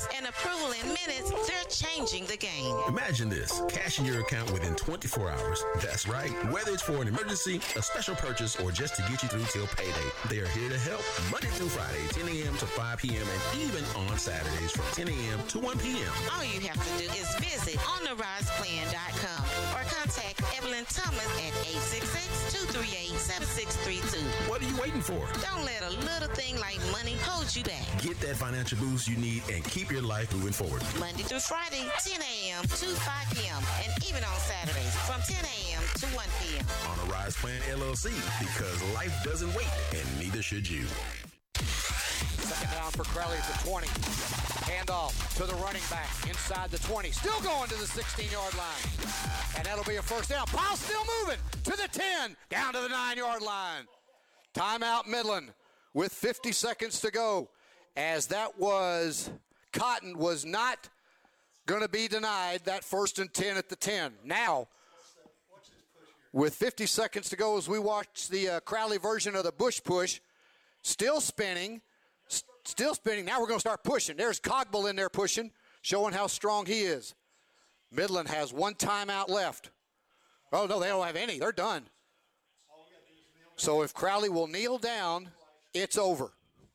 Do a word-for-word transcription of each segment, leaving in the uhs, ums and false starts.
clicks and approval in minutes, they're changing the game. Imagine this, cash in your account within twenty-four hours. That's right. Whether it's for an emergency, a special purchase, or just to get you through till payday, they are here to help. Monday through Friday, ten a.m. to five p.m. and even on Saturdays from ten a.m. to one p.m. All you have to do is visit on the rise plan dot com or contact Evelyn Thomas at eight six six, two three eight, seven six three two. What are you waiting for? Don't let a little thing like money hold you back. Get that financial boost you need and keep your life moving forward. Monday through Friday, ten a.m. to five p.m. and even on Saturdays from ten a.m. to one p.m. On a Rise Plan L L C, because life doesn't wait, and neither should you. Second down for Crowley at the twenty. Handoff to the running back inside the twenty. Still going to the sixteen-yard line. And that'll be a first down. Powell still moving to the ten, down to the nine-yard line. Timeout Midland with fifty seconds to go. As that was, Cotton was not going to be denied that first and ten at the ten. Now, with fifty seconds to go as we watch the uh, Crowley version of the Bush push, still spinning, st- still spinning. Now we're going to start pushing. There's Cogble in there pushing, showing how strong he is. Midland has one timeout left. Oh, no, they don't have any. They're done. So if Crowley will kneel down, it's over.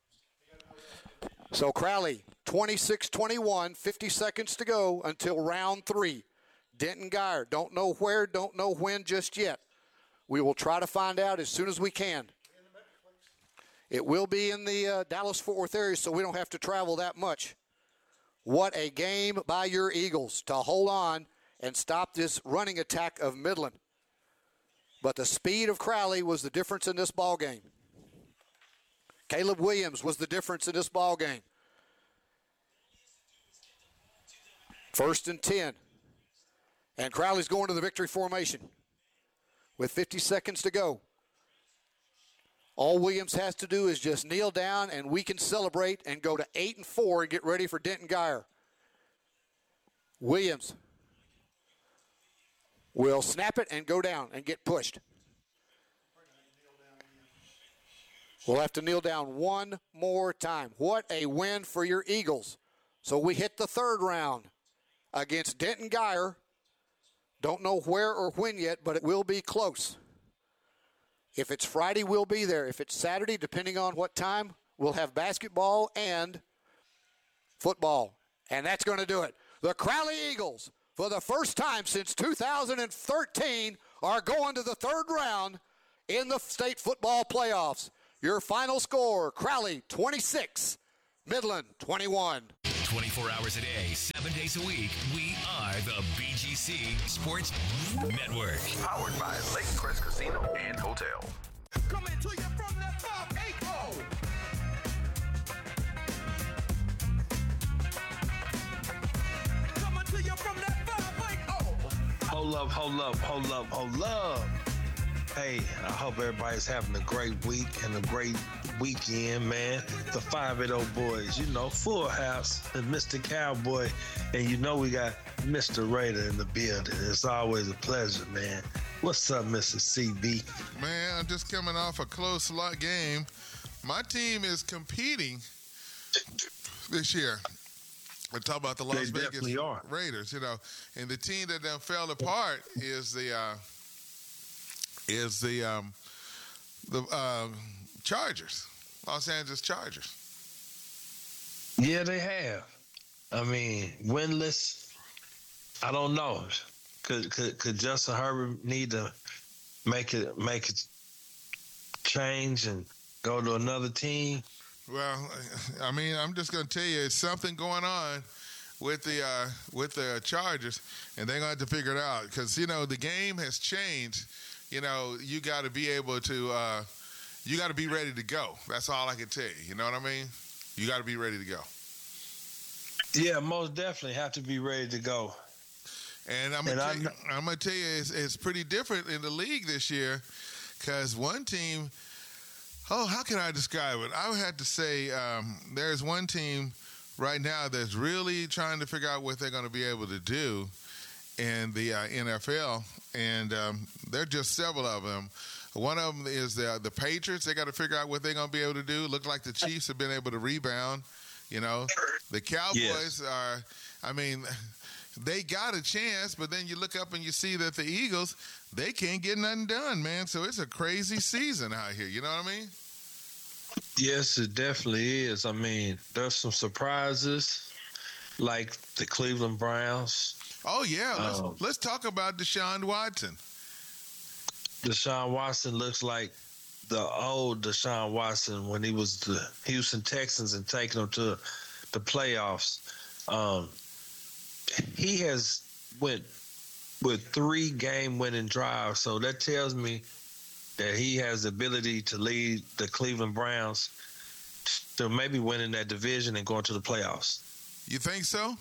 So Crowley, twenty-six twenty-one, fifty seconds to go until round three. Denton Guyer, don't know where, don't know when just yet. We will try to find out as soon as we can. It will be in the uh, Dallas-Fort Worth area, so we don't have to travel that much. What a game by your Eagles to hold on and stop this running attack of Midland. But the speed of Crowley was the difference in this ball game. Caleb Williams was the difference in this ball game. First and ten. And Crowley's going to the victory formation with fifty seconds to go. All Williams has to do is just kneel down, and we can celebrate and go to eight and four and get ready for Denton Guyer. Williams will snap it and go down and get pushed. We'll have to kneel down one more time. What a win for your Eagles. So we hit the third round against Denton Guyer. Don't know where or when yet, but it will be close. If it's Friday, we'll be there. If it's Saturday, depending on what time, we'll have basketball and football. And that's going to do it. The Crowley Eagles, for the first time since two thousand thirteen, are going to the third round in the state football playoffs. Your final score, Crowley twenty-six, Midland twenty-one. twenty-four hours a day, seven days a week, we are the B G C Sports Network. Powered by Lake Crest Casino and Hotel. Coming to you from that five eight oh. Coming to you from that five eight oh. Hold up, hold up, hold up, hold up. Hey, I hope everybody's having a great week and a great weekend, man. The five eight oh boys, you know, Full House and Mister Cowboy. And you know we got Mister Raider in the building. It's always a pleasure, man. What's up, Mister C B? Man, I'm just coming off a close lot game. My team is competing this year. We're talking about the Las They Vegas definitely are. Raiders, you know. And the team that done fell apart is the uh, is the um, the uh, Chargers, Los Angeles Chargers. Yeah, they have. I mean, winless. I don't know. Could could could Justin Herbert need to make it make it change and go to another team? Well, I mean, I'm just going to tell you, it's something going on with the uh, with the Chargers, and they're going to have to figure it out because, you know, the game has changed. You know, you got to be able to uh, – you got to be ready to go. That's all I can tell you. You know what I mean? You got to be ready to go. Yeah, most definitely have to be ready to go. And I'm gonna tell you, I'm gonna tell you, it's, it's pretty different in the league this year because one team. Oh, how can I describe it? I would have to say um, there's one team right now that's really trying to figure out what they're going to be able to do in the uh, N F L, and um, there are just several of them. One of them is the the Patriots. They got to figure out what they're going to be able to do. Look like the Chiefs have been able to rebound. You know, the Cowboys yes. are, I mean, they got a chance, but then you look up and you see that the Eagles, they can't get nothing done, man. So it's a crazy season out here. You know what I mean? Yes, it definitely is. I mean, there's some surprises like the Cleveland Browns. Oh, yeah. Let's, um, let's talk about Deshaun Watson. Deshaun Watson looks like the old Deshaun Watson when he was the Houston Texans and taking them to the playoffs. Um, he has went with three game-winning drives, so that tells me that he has the ability to lead the Cleveland Browns to maybe winning that division and going to the playoffs. You think so?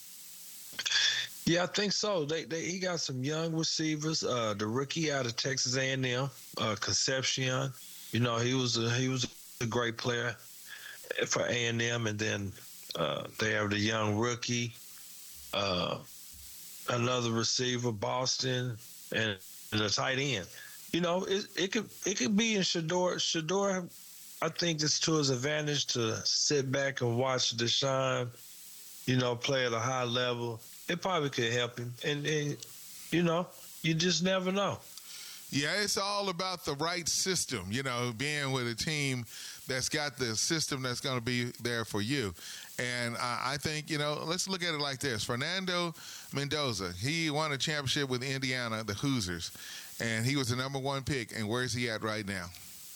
Yeah, I think so. They, they he got some young receivers. Uh, the rookie out of Texas A and M, uh, Concepcion. You know, he was a, he was a great player for A and M, and then uh, they have the young rookie, uh, another receiver, Boston, and the tight end. You know, it it could it could be in Shador. Shador, I think it's to his advantage to sit back and watch Deshaun, you know, play at a high level. It probably could help him. And, and, you know, you just never know. Yeah, it's all about the right system, you know, being with a team that's got the system that's going to be there for you. And uh, I think, you know, let's look at it like this. Fernando Mendoza, he won a championship with Indiana, the Hoosiers, and he was the number one pick. And where's he at right now?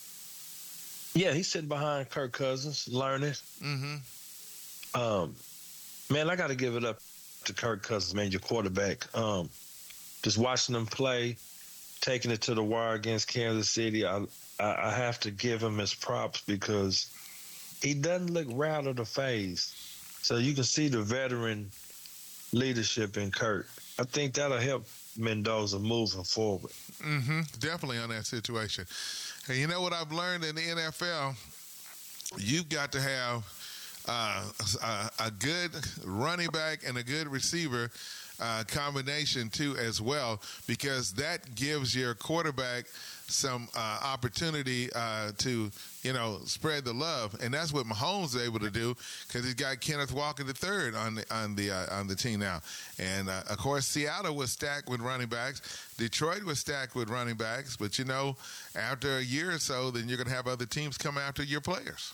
Yeah, he's sitting behind Kirk Cousins, learning. Mm-hmm. Um, man, I got to give it up to Kirk Cousins, man, your quarterback. Um, just watching him play, taking it to the wire against Kansas City, I, I I have to give him his props because he doesn't look rattled or phased. So you can see the veteran leadership in Kirk. I think that'll help Mendoza moving forward. Mm-hmm. Definitely on that situation. And you know what I've learned in the N F L? You've got to have Uh, a, a good running back and a good receiver uh, combination too as well, because that gives your quarterback some uh, opportunity uh, to, you know, spread the love, and that's what Mahomes is able to do because he's got Kenneth Walker the third on the on the uh, on the team now, and uh, of course Seattle was stacked with running backs, Detroit was stacked with running backs, but you know, after a year or so, then you're going to have other teams come after your players.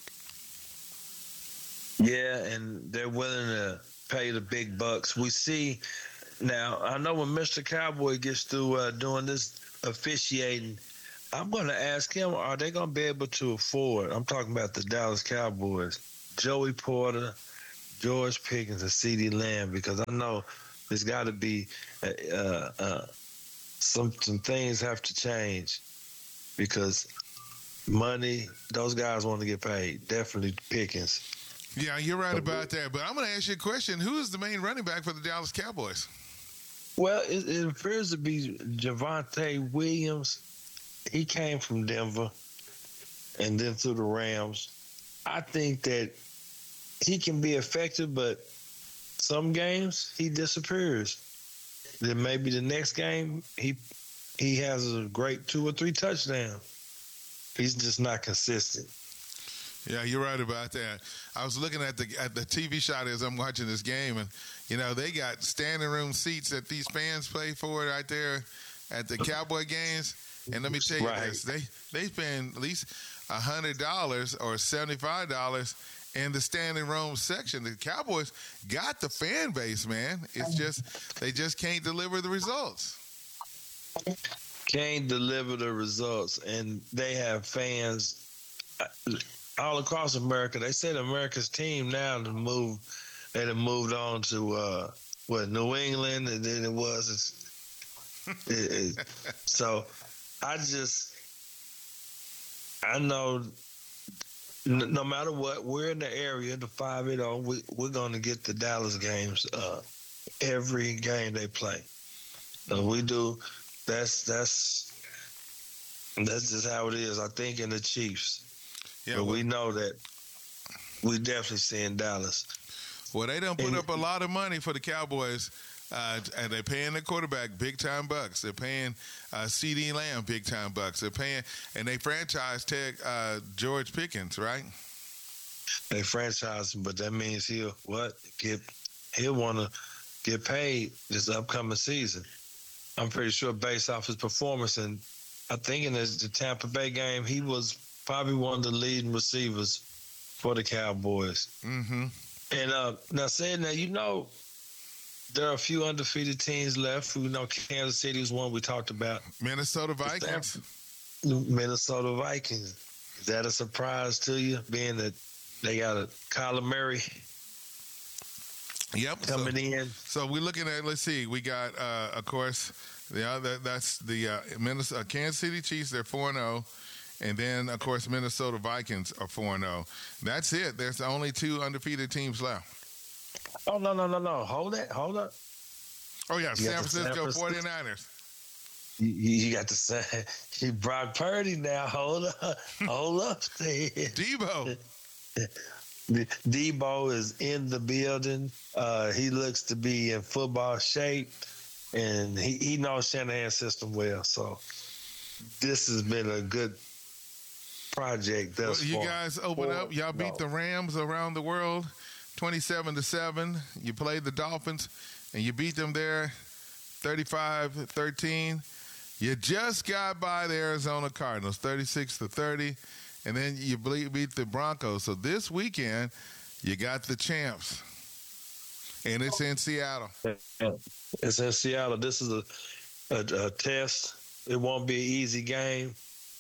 Yeah, and they're willing to pay the big bucks. We see now, I know when Mister Cowboy gets through uh, doing this officiating, I'm going to ask him, are they going to be able to afford, I'm talking about the Dallas Cowboys, Joey Porter, George Pickens, and CeeDee Lamb, because I know there's got to be uh, uh, some, some things have to change because money, those guys want to get paid, definitely Pickens. Yeah, you're right about that. But I'm going to ask you a question. Who is the main running back for the Dallas Cowboys? Well, it, it appears to be Javonte Williams. He came from Denver and then through the Rams. I think that he can be effective, but some games he disappears. Then maybe the next game he he has a great two or three touchdowns. He's just not consistent. Yeah, you're right about that. I was looking at the at the T V shot as I'm watching this game, and, you know, they got standing room seats that these fans pay for right there at the Cowboy games. And let me tell you right. this, they, they spend at least one hundred dollars or seventy-five dollars in the standing room section. The Cowboys got the fan base, man. It's just they just can't deliver the results. Can't deliver the results, and they have fans all across America. They said America's team now to move. They have moved on to uh, what New England, and then it was. It's, it, it, so I just I know no matter what, we're in the area, the five eight zero. We, we're going to get the Dallas games uh, every game they play. So we do. That's that's that's just how it is. I think in the Chiefs. Yeah, but well, we know that we definitely seeing Dallas. Well, they don't put and, up a lot of money for the Cowboys, uh, and they're paying the quarterback big time bucks. They're paying uh, CeeDee Lamb big time bucks. They're paying, and they franchise tag uh, George Pickens, right? they franchise him, but that means he'll what get he'll want to get paid this upcoming season. I'm pretty sure based off his performance, and I think in this, the Tampa Bay game, he was probably one of the leading receivers for the Cowboys. Mm-hmm. And uh, now saying that, you know, there are a few undefeated teams left. You know, Kansas City is one we talked about. Minnesota Vikings. Minnesota Vikings. Is that a surprise to you, being that they got a Kyler Murray Yep. coming so, in? So we're looking at, let's see, we got, uh, of course, the other, that's the uh, Minnesota, uh, Kansas City Chiefs, they're four and oh. And then, of course, Minnesota Vikings are four and oh. That's it. There's only two undefeated teams left. Oh, no, no, no, no. Hold it. Hold up. Oh, yeah, San Francisco, San Francisco 49ers. You, you got to say, you Brock Purdy now. Hold up. Hold up there. Debo. Debo is in the building. Uh, he looks to be in football shape, and he, he knows Shanahan's system well. So this has been a good project thus well, you far. guys open Four, up. Y'all beat no. the Rams around the world twenty-seven to seven. You played the Dolphins, and you beat them there thirty-five thirteen. You just got by the Arizona Cardinals thirty-six to thirty. And then you beat the Broncos. So this weekend, you got the champs. And it's in Seattle. It's in Seattle. This is a, a, a test. It won't be an easy game.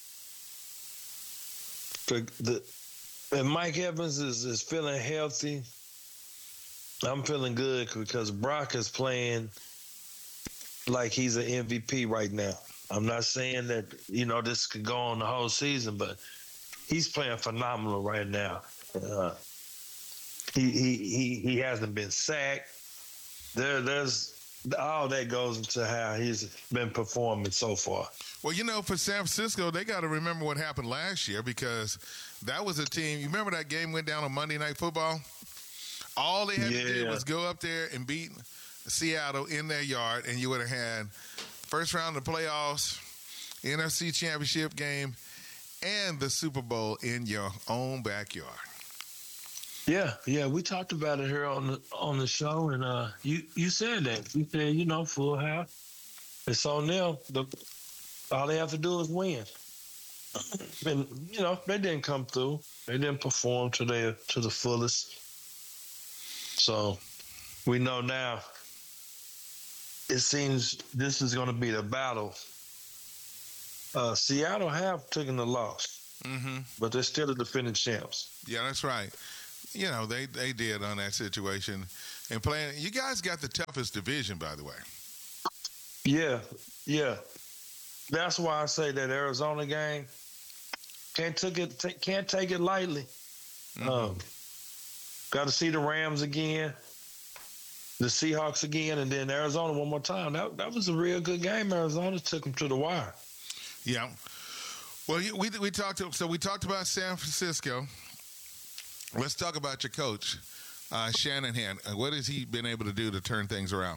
The, the, and Mike Evans is, is feeling healthy. I'm feeling good because Brock is playing like he's an M V P right now. I'm not saying that, you know, this could go on the whole season, but he's playing phenomenal right now. Uh, he, he he he hasn't been sacked. There there's all that goes into how he's been performing so far. Well, you know, for San Francisco, they got to remember what happened last year because that was a team. You remember that game went down on Monday Night Football? All they had yeah. to do was go up there and beat Seattle in their yard, and you would have had first round of the playoffs, N F C Championship game, and the Super Bowl in your own backyard. Yeah, yeah, we talked about it here on the on the show, and uh, you you said that. You said, you know, full house. It's on them. The, all they have to do is win. And you know, they didn't come through. They didn't perform to their to the fullest. So we know now. It seems this is going to be the battle. Uh, Seattle have taken the loss, mm-hmm. but they're still the defending champs. Yeah, that's right. You know, they, they did on that situation. And playing, you guys got the toughest division, by the way. Yeah, yeah. That's why I say that Arizona game can't take it t- can't take it lightly. Mm-hmm. Um, got to see the Rams again, the Seahawks again, and then Arizona one more time. That that was a real good game. Arizona took them to the wire. Yeah. Well, we we talked so we talked about San Francisco. Let's talk about your coach, uh, Shanahan. What has he been able to do to turn things around?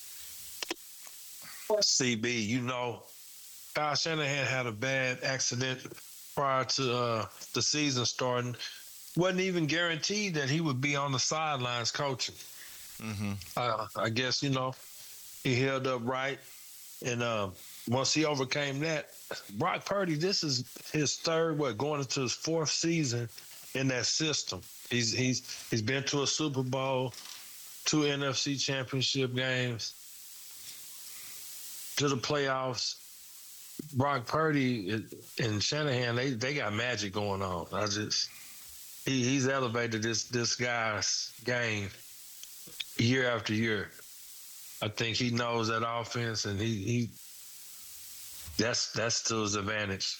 C B, you know, Kyle Shanahan had a bad accident prior to uh, the season starting. Wasn't even guaranteed that he would be on the sidelines coaching. Mm-hmm. Uh, I guess, you know, he held up right. And uh, once he overcame that, Brock Purdy, this is his third, what, going into his fourth season in that system. He's he's he's been to a Super Bowl, two N F C championship games, to the playoffs. Brock Purdy and Shanahan, they, they got magic going on. I just he, he's elevated this this guy's game year after year. I think he knows that offense, and he, he that's that's to his advantage.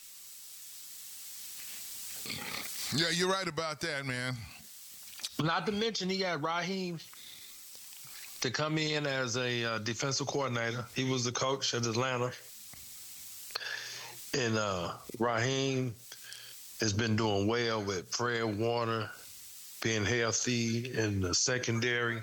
Yeah, you're right about that, man. Not to mention he got Raheem to come in as a uh, defensive coordinator. He was the coach at Atlanta. And uh, Raheem has been doing well with Fred Warner being healthy in the secondary.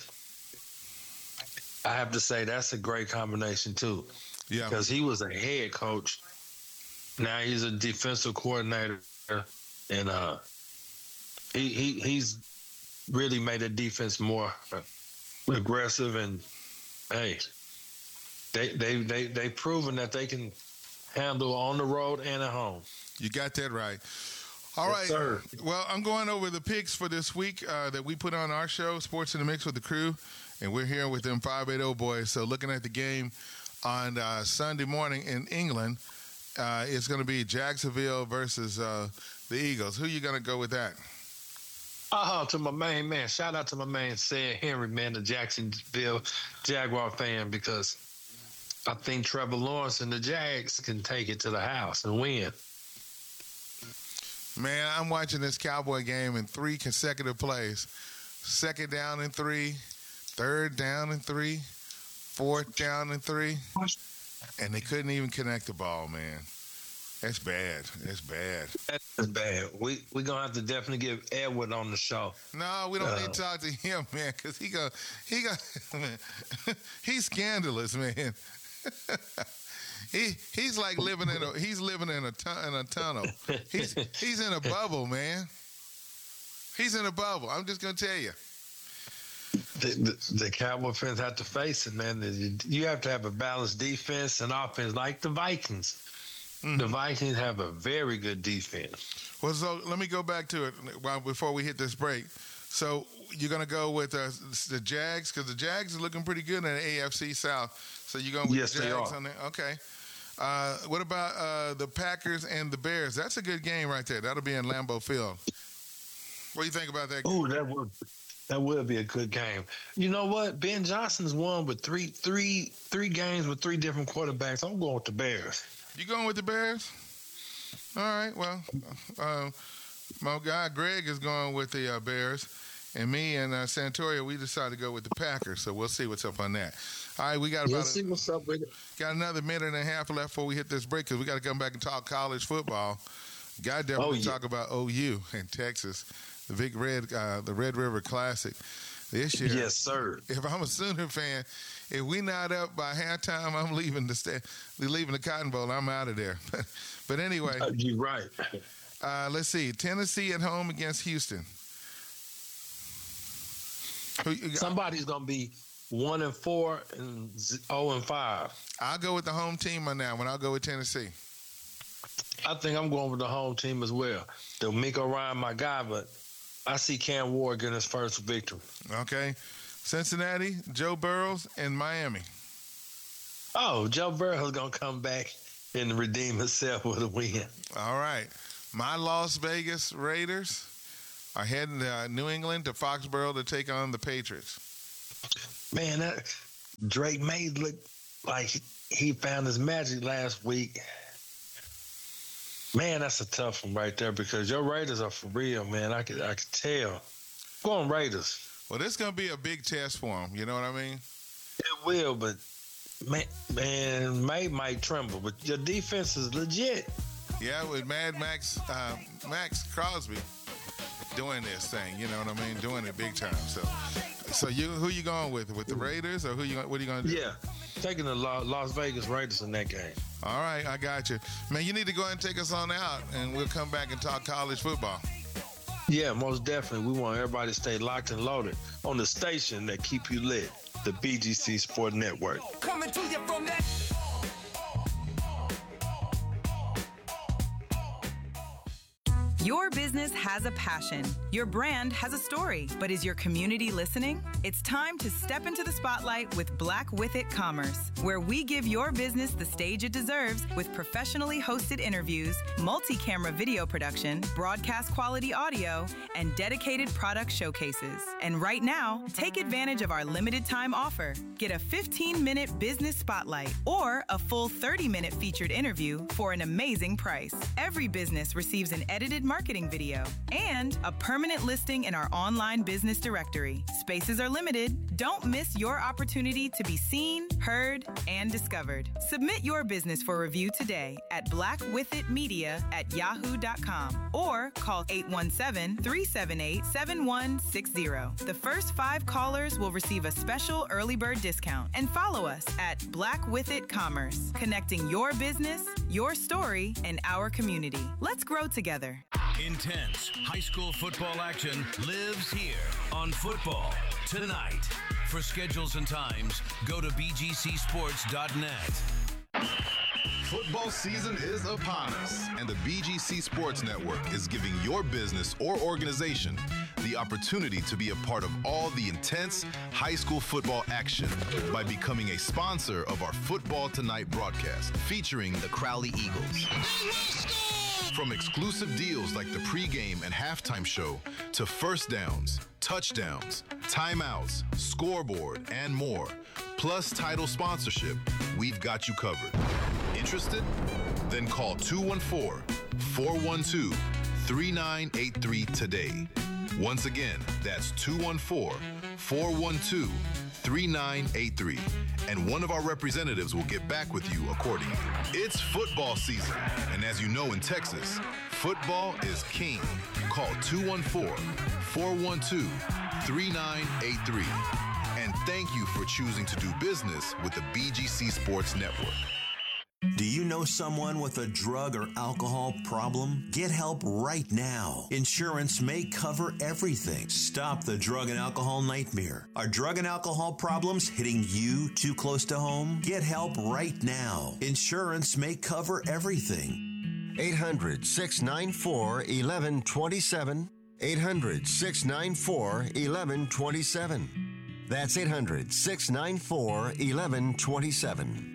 I have to say that's a great combination too. Yeah. Because he was a head coach. Now he's a defensive coordinator. And uh, he, he he's really made the defense more aggressive, and hey, they they they they proven that they can handle on the road and at home. You got that right. All yes, right. Sir. Well, I'm going over the picks for this week uh, that we put on our show, Sports in the Mix with the Crew, and we're here with them five eighty boys. So looking at the game on uh, Sunday morning in England, uh, it's going to be Jacksonville versus uh, the Eagles. Who you going to go with that? Oh, to my main man. Shout out to my man, Sam Henry, man, the Jacksonville Jaguar fan, because I think Trevor Lawrence and the Jags can take it to the house and win. Man, I'm watching this Cowboy game in three consecutive plays. Second down and three, third down and three, fourth down and three, and they couldn't even connect the ball, man. That's bad. That's bad. That's bad. We we gonna have to definitely get Edward on the show. No, we don't uh, need to talk to him, man, because he go he go he's scandalous, man. he he's like living in a he's living in a tu- in a tunnel. He's he's in a bubble, man. He's in a bubble. I'm just gonna tell you. The, the, the Cowboy fans have to face it, man. You have to have a balanced defense and offense, like the Vikings. Mm-hmm. The Vikings have a very good defense. Well, so let me go back to it well, before we hit this break. So you're going to go with uh, the Jags, because the Jags are looking pretty good in the A F C South. So you're going with yes, the Jags they are. on there? Okay. Uh, what about uh, the Packers and the Bears? That's a good game right there. That'll be in Lambeau Field. What do you think about that game? Oh, that would that would be a good game. You know what? Ben Johnson's won with three, three, three games with three different quarterbacks. I'm going with the Bears. You going with the Bears? All right. Well, uh, my guy Greg is going with the uh, Bears, and me and uh, Santoria, we decided to go with the Packers. So we'll see what's up on that. All right, we got about we'll see what's up with it. Got another minute and a half left before we hit this break, because we got to come back and talk college football. Got to definitely oh, yeah. talk about O U in Texas, the Big Red, uh, the Red River Classic this year. Yes, sir. If I'm a Sooner fan, if we not up by halftime, I'm leaving the sta- leaving the Cotton Bowl. I'm out of there. But anyway, uh, you're right. Uh, let's see. Tennessee at home against Houston. Somebody's gonna be one and four and zero and five. I'll go with the home team on that one. I'll go with Tennessee. I think I'm going with the home team as well. D'Amico Ryan, my guy, but I see Cam Ward getting his first victory. Okay. Cincinnati, Joe Burrows, and Miami. Oh, Joe Burrow's going to come back and redeem himself with a win. All right. My Las Vegas Raiders are heading to uh, New England to Foxborough to take on the Patriots. Man, that Drake May looked like he found his magic last week. Man, that's a tough one right there, because your Raiders are for real, man. I could, I could tell. Go on, Raiders. Well, this is going to be a big test for them. You know what I mean? It will, but man, man, May might tremble. But your defense is legit. Yeah, with Mad Max, uh, Max Crosby doing this thing. You know what I mean? Doing it big time. So, so you who you going with? With the Raiders, or who you? What are you going to do? Yeah, taking the Las Vegas Raiders in that game. All right, I got you, man. You need to go ahead and take us on out, and we'll come back and talk college football. Yeah, most definitely. We want everybody to stay locked and loaded on the station that keep you lit, the B G C Sport Network. Coming to you from that. Your business has a passion. Your brand has a story. But is your community listening? It's time to step into the spotlight with Black With It Commerce, where we give your business the stage it deserves with professionally hosted interviews, multi-camera video production, broadcast quality audio, and dedicated product showcases. And right now, take advantage of our limited time offer. Get a fifteen-minute business spotlight or a full thirty-minute featured interview for an amazing price. Every business receives an edited marketing video and a permanent listing in our online business directory. Spaces are limited. Don't miss your opportunity to be seen, heard, and discovered. Submit your business for review today at blackwithitmedia at yahoo dot com or call eight one seven, three seven eight, seven one six zero. The first five callers will receive a special early bird discount. And follow us at Black With It Commerce, connecting your business, your story, and our community. Let's grow together. Intense high school football action lives here on Football Tonight. For schedules and times, go to b g c sports dot net. Football season is upon us, and the B G C Sports Network is giving your business or organization the opportunity to be a part of all the intense high school football action by becoming a sponsor of our Football Tonight broadcast featuring the Crowley Eagles. From exclusive deals like the pregame and halftime show to first downs, touchdowns, timeouts, scoreboard, and more, plus title sponsorship, we've got you covered. Interested? Then call two one four, four one two, three nine eight three today. Once again, that's two one four, four one two, three nine eight three, and one of our representatives will get back with you accordingly. It's football season, and as you know in Texas, football is king. Call two one four, four one two, three nine eight three. And thank you for choosing to do business with the B G C Sports Network. Do you know someone with a drug or alcohol problem? Get help right now. Insurance may cover everything. Stop the drug and alcohol nightmare. Are drug and alcohol problems hitting you too close to home? Get help right now. Insurance may cover everything. eight hundred, six nine four, one one two seven. eight hundred, six nine four, one one two seven. That's eight hundred, six nine four, one one two seven.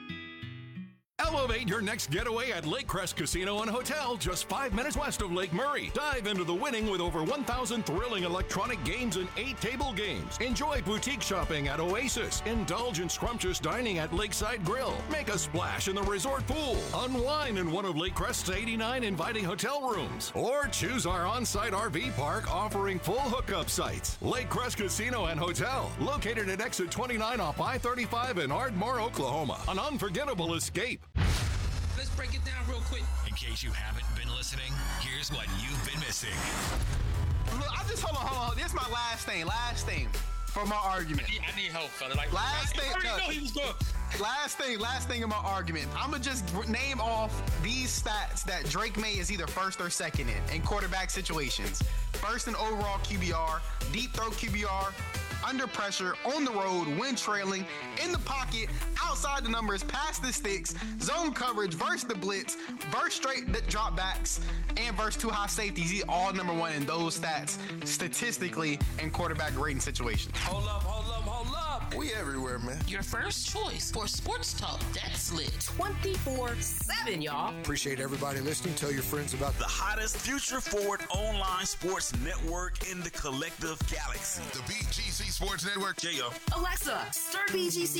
Elevate your next getaway at Lake Crest Casino and Hotel, just five minutes west of Lake Murray. Dive into the winning with over one thousand thrilling electronic games and eight table games. Enjoy boutique shopping at Oasis. Indulge in scrumptious dining at Lakeside Grill. Make a splash in the resort pool. Unwind in one of Lake Crest's eighty-nine inviting hotel rooms. Or choose our on-site R V park offering full hookup sites. Lake Crest Casino and Hotel, located at exit twenty-nine off I thirty-five in Ardmore, Oklahoma. An unforgettable escape. Let's break it down real quick. In case you haven't been listening, here's what you've been missing. Look, I just, hold on, hold on. This is my last thing, last thing for my argument. I need, I need help, fella. Like, last I, thing. I already know he was going. Last thing, last thing in my argument. I'm going to just name off these stats that Drake May is either first or second in, in quarterback situations. First in overall Q B R, deep throw Q B R, under pressure, on the road, when trailing, in the pocket, outside the numbers, past the sticks, zone coverage, versus the blitz, versus straight drop backs, and versus two high safeties. He's all number one in those stats statistically in quarterback rating situations. Hold up, hold up, hold up. We everywhere, man. Your first choice for sports talk that's lit. twenty-four seven, y'all. Appreciate everybody listening. Tell your friends about the hottest future-forward online sports network in the collective galaxy. The B G C Sports Network. There you go. Alexa, start B G C